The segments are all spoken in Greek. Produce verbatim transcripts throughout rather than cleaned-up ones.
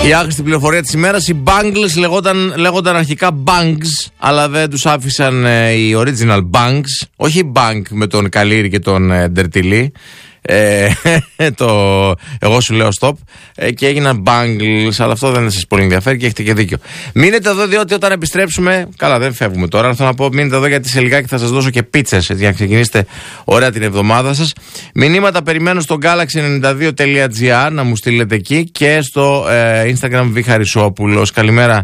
Και η άχρηστη πληροφορία της ημέρας, οι Bangles λέγονταν, λέγονταν αρχικά Banks, αλλά δεν τους άφησαν ε, οι original Banks, όχι Bank με τον Καλύρη και τον ε, Ντερτιλή. Ε, το, εγώ σου λέω stop ε, και έγιναν Bangles, αλλά αυτό δεν σας πολύ ενδιαφέρει και έχετε και δίκιο. Μείνετε εδώ, διότι όταν επιστρέψουμε, καλά δεν φεύγουμε τώρα, θέλω να πω μείνετε εδώ γιατί σε λιγάκι θα σας δώσω και πίτσες για να ξεκινήσετε ωραία την εβδομάδα σας. Μηνύματα περιμένω στο galaxy ενενήντα δύο τελεία τζι άρ να μου στείλετε εκεί και στο ε, Instagram Β. Χαρισόπουλος. Καλημέρα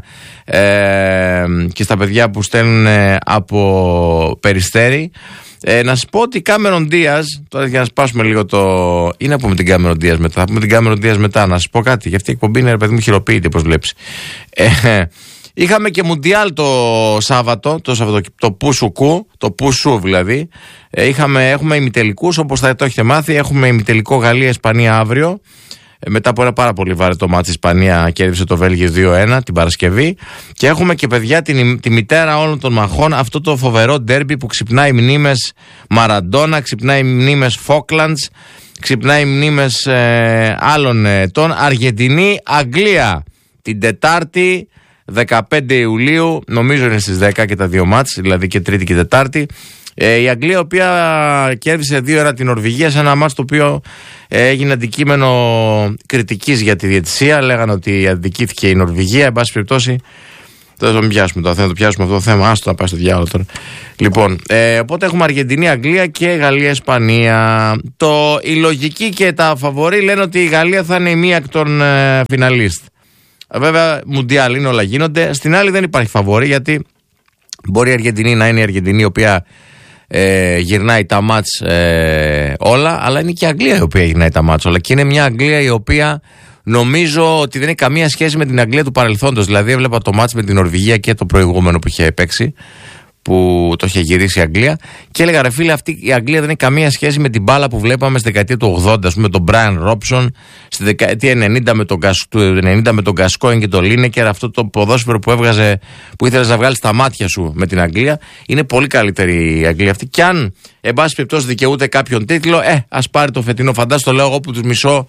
ε, και στα παιδιά που στέλνουν ε, από Περιστέρι. Ε, να σας πω ότι η Κάμερον Ντίαζ, τώρα για να σπάσουμε λίγο το. Ή να πούμε την Κάμερον Ντίαζ μετά. Θα πούμε την Κάμερον Ντίαζ μετά. Να σας πω κάτι. Για αυτή η εκπομπή είναι, ρε παιδί μου, χειροποίητη, όπως βλέπεις. Ε, είχαμε και Μουντιάλ το Σάββατο, το Σαββατο, το Πουσουκού, το Πουσού δηλαδή. Ε, είχαμε, έχουμε ημιτελικούς, όπως θα το έχετε μάθει. Έχουμε ημιτελικό Γαλλία-Ισπανία αύριο. Μετά από ένα πάρα πολύ βαρετό μάτι, η Ισπανία κέρδισε το Βέλγιο δύο ένα την Παρασκευή. Και έχουμε και παιδιά την, τη μητέρα όλων των μαχών, αυτό το φοβερό ντέρμπι που ξυπνάει μνήμες Μαραντόνα, ξυπνάει μνήμες Φόκλαντς, ξυπνάει μνήμες ε, άλλων ετών. Αργεντινή-Αγγλία την Τετάρτη δεκαπέντε Ιουλίου, νομίζω είναι στις δέκα και τα δύο μάτς, δηλαδή και Τρίτη και Τετάρτη. Ε, η Αγγλία, η οποία κέρδισε δύο ένα την Νορβηγία σε ένα μάτς το οποίο ε, έγινε αντικείμενο κριτικής για τη διαιτησία. Λέγανε ότι αδικήθηκε η Νορβηγία. Εν πάση περιπτώσει, δεν θα το πιάσουμε τώρα, θα το πιάσουμε αυτό το θέμα. Άστο να πάει στο διάλογο τώρα. Λοιπόν, ε, οπότε έχουμε Αργεντινή, Αγγλία και Γαλλία, Ισπανία. Το, η λογική και τα φαβορί λένε ότι η Γαλλία θα είναι η μία εκ των ε, φιναλίστ. Βέβαια, Μουντιάλ είναι, όλα γίνονται. Στην άλλη δεν υπάρχει φαβορί, γιατί μπορεί η Αργεντινή να είναι η Αργεντινή η οποία Ε, γυρνάει τα μάτς ε, όλα, αλλά είναι και η Αγγλία η οποία γυρνάει τα μάτς όλα. Και είναι μια Αγγλία η οποία νομίζω ότι δεν έχει καμία σχέση με την Αγγλία του παρελθόντος. Δηλαδή, έβλεπα το μάτς με την Νορβηγία και το προηγούμενο που είχε παίξει, που το είχε γυρίσει η Αγγλία, και έλεγα, ρε φίλε, αυτή η Αγγλία δεν έχει καμία σχέση με την μπάλα που βλέπαμε στη δεκαετία του ογδόντα, με τον Μπράιν Ρόψον, στη δεκαετία ενενήντα με τον, ενενήντα με τον Γκασκόιν και τον Λίνεκερ, αυτό το ποδόσφαιρο που έβγαζε, που ήθελες να βγάλεις τα μάτια σου με την Αγγλία. Είναι πολύ καλύτερη η Αγγλία αυτή. Και αν, εν πάση περιπτώσει, δικαιούται κάποιον τίτλο, ε, ας πάρει το φετινό. Φαντάζομαι, το λέω εγώ που τους μισώ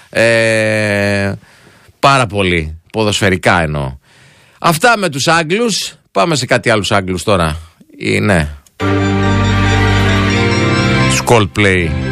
ε, πάρα πολύ, ποδοσφαιρικά εννοώ. Αυτά με τους Άγγλους. Πάμε σε κάτι άλλους Άγγλους τώρα. Είναι Coldplay.